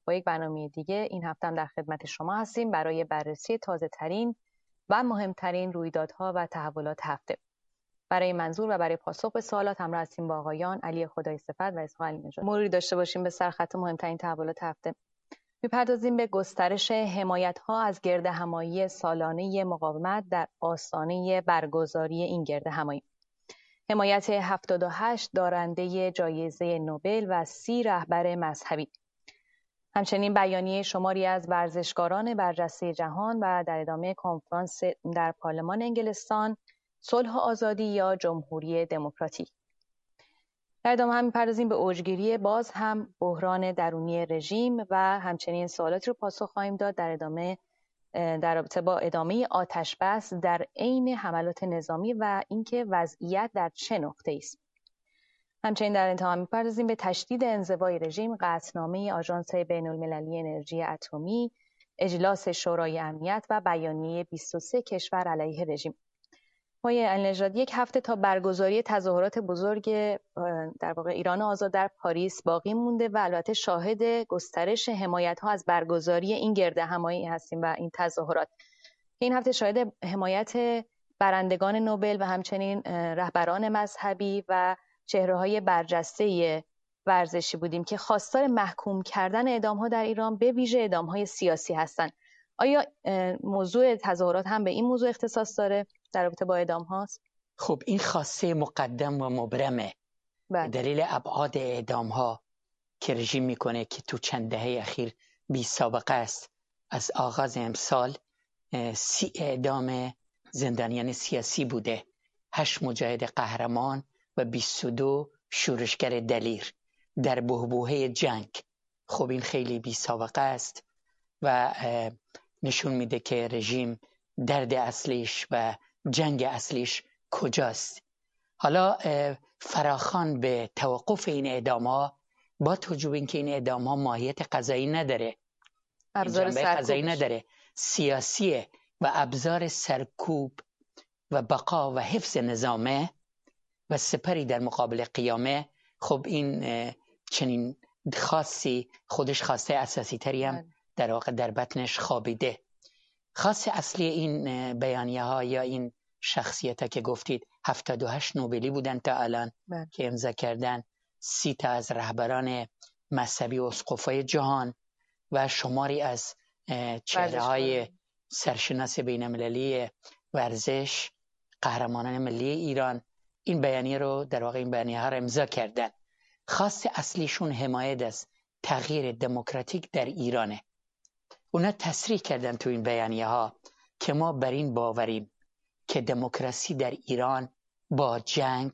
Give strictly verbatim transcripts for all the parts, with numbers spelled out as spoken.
با یک برنامه دیگه این هفته هم در خدمت شما هستیم برای بررسی تازه ترین و مهمترین رویدادها و تحولات هفته. برای منظور و برای پاسخ به سوالات همراه هستیم با آقایان علی خدایی‌صفت و اسحاق علی‌نژاد. مروری داشته باشیم به سرخط مهمترین تحولات هفته. می‌پردازیم به گسترش حمایت‌ها از گردهمایی سالانه مقاومت در آستانه برگزاری این گردهمایی. حمایت هفتاد و هشت دارنده جایزه نوبل و سی رهبر مذهبی. همچنین بیانیه شماری از ورزشکاران برجسته جهان و در ادامه کنفرانس در پارلمان انگلستان صلح و آزادی یا جمهوری دموکراتیک. در ادامه هم می‌پردازیم به اوجگیری باز هم بحران درونی رژیم و همچنین سوالاتی رو پاسخ خواهیم داد در ادامه در رابطه با ادامه آتش بس در عین حملات نظامی و اینکه وضعیت در چه نقطه‌ای است. همچنین در انتها می‌پردازیم به تشدید انزوای رژیم، قطعنامه آژانس بین‌المللی انرژی اتمی، اجلاس شورای امنیت و بیانیه بیست و سه کشور علیه رژیم. آقای علی‌نژاد، یک هفته تا برگزاری تظاهرات بزرگ در واقع ایران آزاد در پاریس باقی مونده و البته شاهد گسترش حمایت‌ها از برگزاری این گردهمایی هستیم و این تظاهرات. این هفته شاهد حمایت برندگان نوبل و همچنین رهبران مذهبی و چهره‌های برجسته ورزشی بودیم که خواستار محکوم کردن اعدام‌ها در ایران به ویژه اعدام‌های سیاسی هستند. آیا موضوع تظاهرات هم به این موضوع اختصاص داره در رابطه با اعدام هاست؟ خب این خاصه مقدم و مبرمه. بله. دلیل ابعاد اعدام ها که رژیم میکنه که تو چند دهه اخیر بی سابقه است. از آغاز امسال سی اعدام زندانیان سیاسی بوده، هشت مجاهد قهرمان و بیست و دو شورشگر دلیر در بحبوحه جنگ. خب این خیلی بی سابقه است و نشون میده که رژیم درد اصلیش و جنگ اصلیش کجاست. حالا فراخوان به توقف این اعدام‌ها با توجه به اینکه این اعدام‌ها ماهیت قضایی نداره، ابزار قضایی نداره، سیاسیه و ابزار سرکوب و بقا و حفظ نظامه و سپری در مقابل قیامه. خب این چنین خاصی خودش خواسته اساسی تری هم در واقع در بطنش خوابیده. خاص اصلی این بیانیه ها یا این شخصیت ها که گفتید هفتاد و هشت نوبلی بودن تا الان بله. که امضا کردن، سی تا از رهبران مذهبی و اسقفای جهان و شماری از چهره های سرشناس بین المللی ورزش، قهرمانان ملی ایران این بیانیه رو در واقع این بیانیه ها رو امضا کردن. خاص اصلیشون حمایت از تغییر دموکراتیک در ایرانه. اونا تصریح کردن تو این بیانیه ها که ما بر این باوریم که دموکراسی در ایران با جنگ،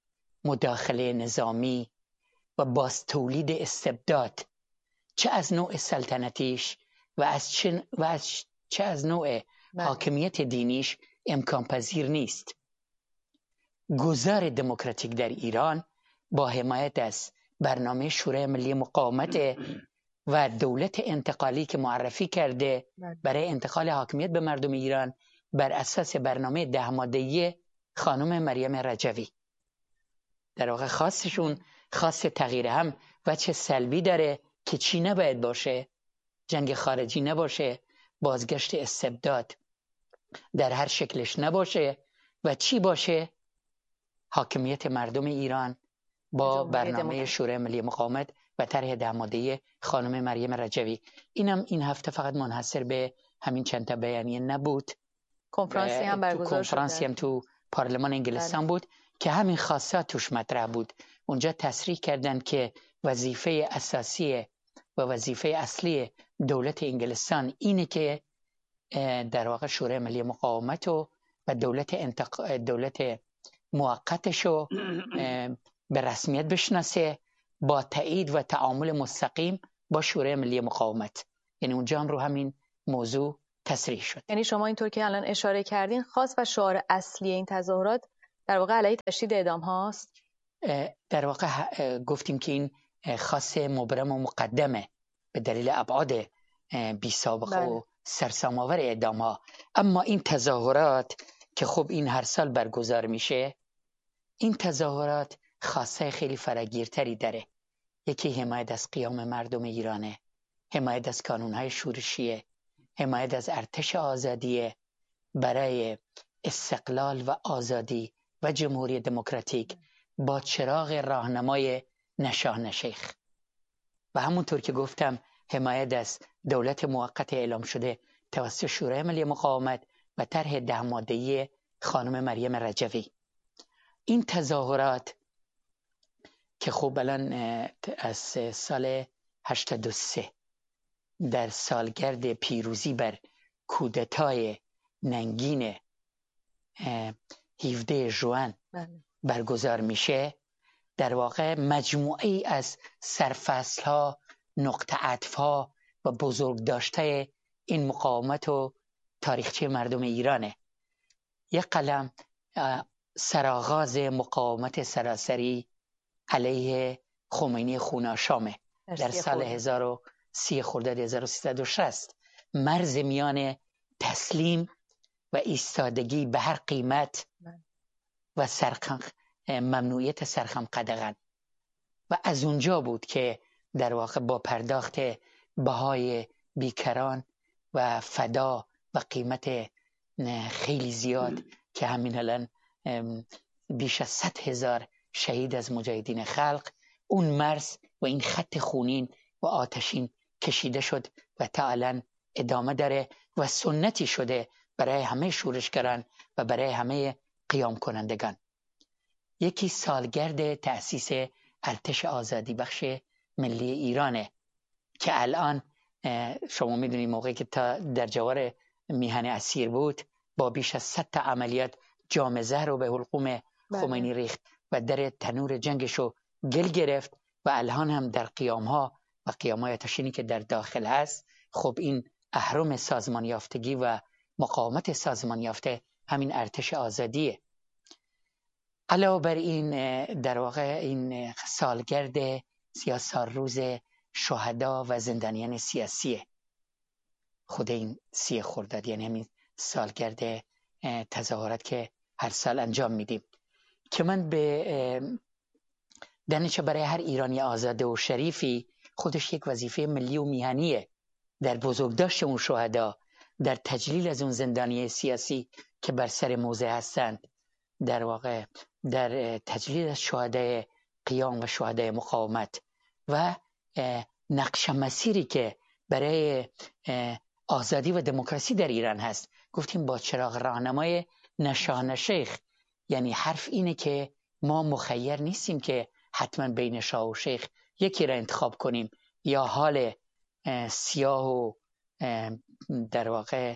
مداخله نظامی و باز تولید استبداد چه از نوع سلطنتیش و از چه, و از چه از نوع حاکمیت دینیش امکان پذیر نیست. گذار دموکراتیک در ایران با حمایت از برنامه شورای ملی مقاومت و دولت انتقالی که معرفی کرده برای انتقال حاکمیت به مردم ایران بر اساس برنامه ده ماده‌ای خانم مریم رجوی. در واقع خاصشون خاص تغییر هم وجه سلبی داره که چی نباید باشه، جنگ خارجی نباشه، بازگشت استبداد در هر شکلش نباشه و چی باشه، حاکمیت مردم ایران با برنامه شورای ملی مقاومت و طرح ده ماده‌ای خانم مریم رجوی. اینم این هفته فقط منحصر به همین چند تا بیانیه نبود، کنفرانسی هم برگزار شد، کنفرانسی هم تو پارلمان انگلستان بود که همین خاصات توش مطرح بود. اونجا تصریح کردند که وظیفه اساسی و وظیفه اصلی دولت انگلستان اینه که در واقع شورای ملی مقاومت و دولت انتق... دولت موقتشو به رسمیت بشناسه با تایید و تعامل مستقیم با شورای ملی مقاومت. یعنی اونجا هم رو همین موضوع تصریح شد. یعنی شما اینطور که الان اشاره کردین خاص و شعار اصلی این تظاهرات در واقع علیه تشدید اعدام هاست. در واقع گفتیم که این خاص مبرم و مقدمه به دلیل ابعاد بی سابقه بله. و سرسام‌آور اعدام ها. اما این تظاهرات که خب این هر سال برگزار میشه، این تظاهرات خاصه خیلی فراگیرتری داره. یکی حمایت از قیام مردم ایرانه، حمایت از کانونهای شورشیه، حمایت از ارتش آزادیه برای استقلال و آزادی و جمهوری دموکراتیک با چراغ راهنمای نشان شیخ. و همونطور که گفتم حمایت از دولت موقت اعلام شده توسط شورای ملی مقاومت و طرح ده ماده‌ای خانم مریم رجوی. این تظاهرات که خب الان از سال هشتاد و سه در سالگرد پیروزی بر کودتای ننگین هفده ژوئن برگزار میشه، در واقع مجموعه ای از سرفصل ها، نقطه عطف ها و بزرگ داشته این مقاومت و تاریخچه مردم ایرانه. یک قلم سرآغاز مقاومت سراسری علیه خمینی خوناشامه در سال هزار و سی خرداد هزار و سیصد و شصت، مرز میان تسلیم و ایستادگی به هر قیمت و سرخم ممنوعیت سرخم قدغن. و از اونجا بود که در واقع با پرداخت بهای بیکران و فدا و قیمت خیلی زیاد که همین الان بیش از صد هزار شهید از مجاهدین خلق، اون مرز و این خط خونین و آتشین کشیده شد و تا الان ادامه داره و سنتی شده برای همه شورشگران و برای همه قیام کنندگان. یکی سالگرد تأسیس ارتش آزادی بخش ملی ایرانه که الان شما میدونید موقعی که تا در جوار میهن اسیر بود با بیش از صد تا عملیات جام زهر رو به حلقوم خمینی ریخت و در تنور جنگشو گل گرفت و الان هم در قیام ها و قیام های آتشینی که در داخل هست، خب این اهرم سازمان یافتگی و مقاومت سازمان یافته همین ارتش آزادیه. علاوه بر این در واقع این سالگرد یا سالروز شهدا و زندانیان سیاسیه، خود این سی خرداد، یعنی همین سالگرد تظاهرات که هر سال انجام میدیم که من به دانش برای هر ایرانی آزاده و شریفی خودش یک وظیفه ملی و میهنیه در بزرگداشت اون شهدا، در تجلیل از اون زندانی سیاسی که بر سر موضع هستند، در واقع در تجلیل از شهدای قیام و شهدای مقاومت و نقش مسیری که برای آزادی و دموکراسی در ایران هست. گفتیم با چراغ راهنمای نشان شیخ، یعنی حرف اینه که ما مخیر نیستیم که حتما بین شاه و شیخ یکی را انتخاب کنیم یا حال سیاه و در واقع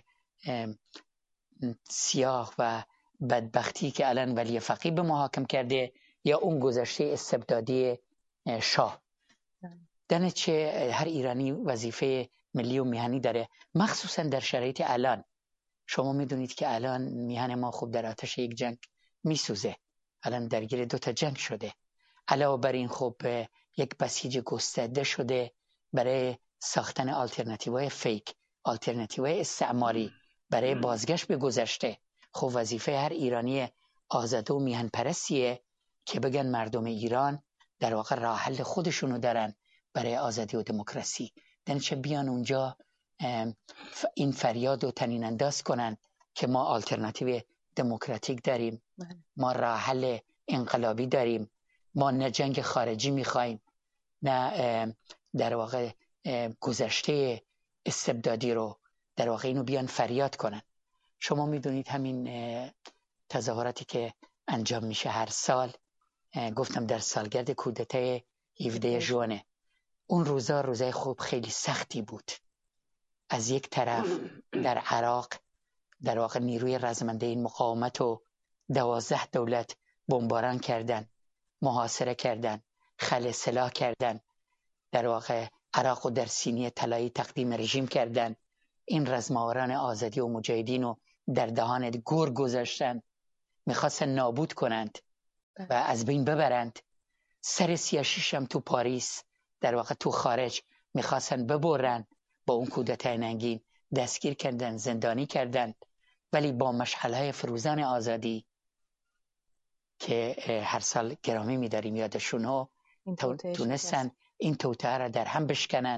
سیاه و بدبختی که الان ولی فقیه به محاکم کرده یا اون گذشته استبدادی شاه. دانه چه هر ایرانی وظیفه ملی و میهنی داره، مخصوصا در شرایط الان. شما میدونید که الان میهن ما خوب در آتش یک جنگ میسوزه، الان درگیر دو تا جنگ شده. علاوه بر این خب یک بسیج گسترده شده برای ساختن آلترناتیوهای فیک، آلترناتیوهای استعماری برای بازگشت به گذشته. خب وظیفه هر ایرانی آزاده و میهن پرستیه که بگن مردم ایران در واقع راه حل خودشونو دارن برای آزادی و دموکراسی، دنچه بیان اونجا این فریاد و طنین انداز کنن که ما آلترناتیو دموکراتیک داریم، ما راه حل انقلابی داریم، ما نه جنگ خارجی میخوایم نه در واقع گذشته استبدادی رو، در واقع اینو بیان فریاد کنن. شما میدونید همین تظاهراتی که انجام میشه هر سال، گفتم در سالگرد کودتای هفده ژوئن، اون روزا روزای خوب خیلی سختی بود. از یک طرف در عراق در واقع نیروی رزمنده این مقاومت و دوازده دولت بمباران کردن، محاصره کردن، خلع سلاح کردن، در واقع عراق و در سینی طلایی تقدیم رژیم کردن. این رزماوران آزادی و مجاهدین رو در دهان گور گذاشتن، میخواستن نابود کنند و از بین ببرند. سر سیاسیش هم تو پاریس در واقع تو خارج میخواستن ببرن، با اون کودتای ننگین دستگیر کردن، زندانی کردن. ولی با مشعل‌های فروزان آزادی که هر سال گرامی می‌داریم یادشون ها، تونستن این توطئه را در هم بشکنند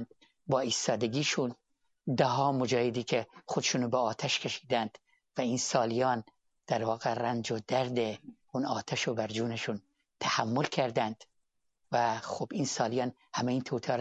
با ایستادگیشون، ده ها مجاهدی که خودشونو به آتش کشیدند و این سالیان در واقع رنج و درد اون آتش رو بر جونشون تحمل کردند و خب این سالیان همه این توتر